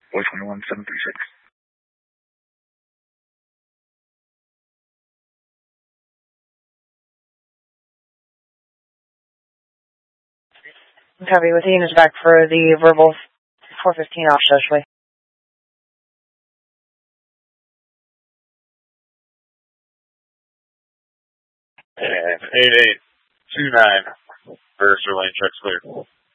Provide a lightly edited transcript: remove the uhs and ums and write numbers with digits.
Boy 21736. Copy. With the units back for the verbal 415 off Shushly. 8829. First lane checks clear.